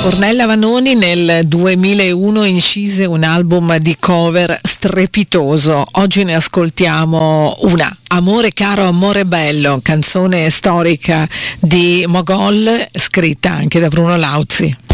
Ornella Vanoni nel 2001 incise un album di cover strepitoso. Oggi ne ascoltiamo una, Amore caro, amore bello, canzone storica di Mogol, scritta anche da Bruno Lauzi.